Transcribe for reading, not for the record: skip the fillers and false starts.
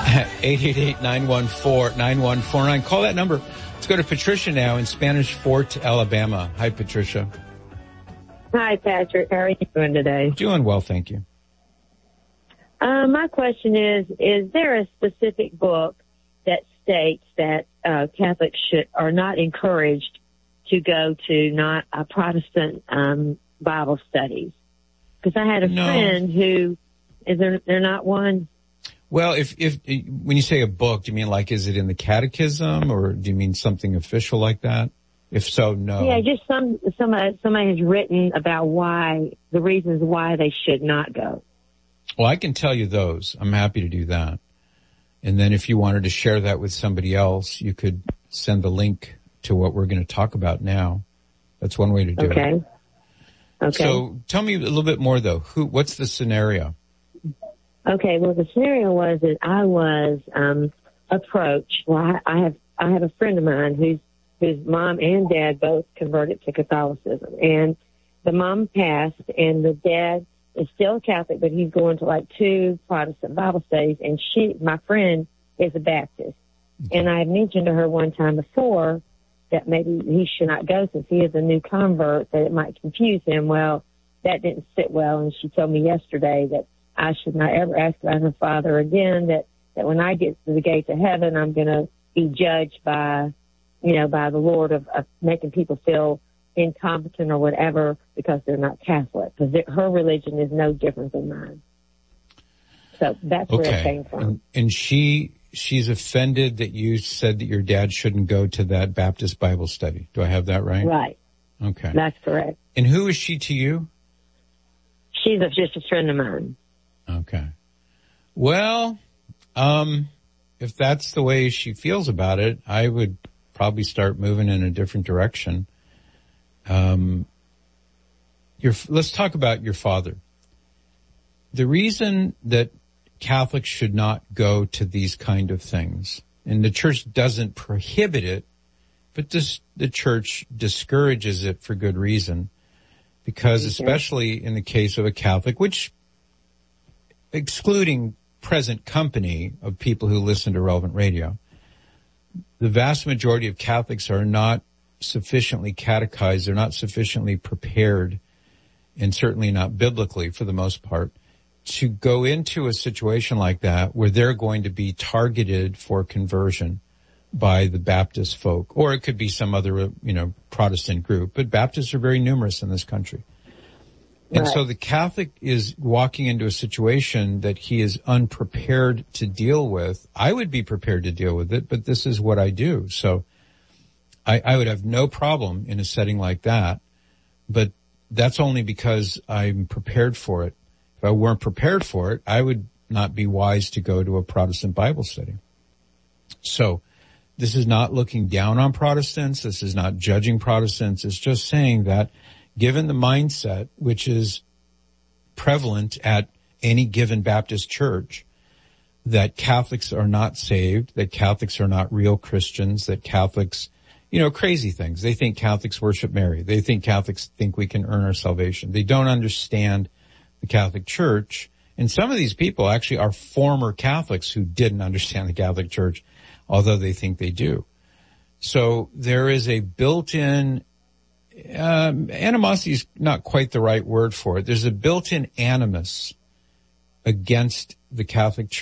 888-914-9149. Call that number. Let's go to Patricia now in Spanish Fort, Alabama. Hi, Patricia. Hi, Patrick. How are you doing today? Doing well, thank you. My question is there a specific book that states that Catholics are not encouraged to go to not a Protestant Bible studies? Because I had a friend who is there not one. Well, if when you say a book, do you mean like is it in the catechism or do you mean something official like that? If so, no. Yeah, just somebody has written about the reasons why they should not go. Well, I can tell you those. I'm happy to do that. And then if you wanted to share that with somebody else, you could send the link to what we're going to talk about now. That's one way to do it. Okay. So tell me a little bit more though. What's the scenario? Okay, well the scenario was that I was approached. Well, I have a friend of mine whose mom and dad both converted to Catholicism, and the mom passed, and the dad is still Catholic, but he's going to like 2 Protestant Bible studies, and my friend, is a Baptist. Okay. And I had mentioned to her one time before that maybe he should not go since he is a new convert, that it might confuse him. Well, that didn't sit well, and she told me yesterday that I should not ever ask about her father again, that when I get to the gates of heaven, I'm going to be judged by the Lord of making people feel incompetent or whatever because they're not Catholic, because her religion is no different than mine. So that's where it came from. And she's offended that you said that your dad shouldn't go to that Baptist Bible study. Do I have that right? Right. Okay. That's correct. And who is she to you? She's just a friend of mine. Okay. Well, if that's the way she feels about it, I would probably start moving in a different direction. Let's talk about your father. The reason that Catholics should not go to these kind of things, and the church doesn't prohibit it, but the church discourages it for good reason, because especially in the case of a Catholic, which excluding present company of people who listen to Relevant Radio, the vast majority of Catholics are not sufficiently catechized, they're not sufficiently prepared, and certainly not biblically for the most part, to go into a situation like that where they're going to be targeted for conversion by the Baptist folk, or it could be some other, Protestant group, but Baptists are very numerous in this country. And so the Catholic is walking into a situation that he is unprepared to deal with. I would be prepared to deal with it, but this is what I do. So I would have no problem in a setting like that, but that's only because I'm prepared for it. If I weren't prepared for it, I would not be wise to go to a Protestant Bible study. So this is not looking down on Protestants. This is not judging Protestants. It's just saying that given the mindset, which is prevalent at any given Baptist church, that Catholics are not saved, that Catholics are not real Christians, that Catholics, crazy things. They think Catholics worship Mary. They think Catholics think we can earn our salvation. They don't understand the Catholic Church. And some of these people actually are former Catholics who didn't understand the Catholic Church, although they think they do. So there is a built-in animosity is not quite the right word for it. There's a built-in animus against the Catholic Church.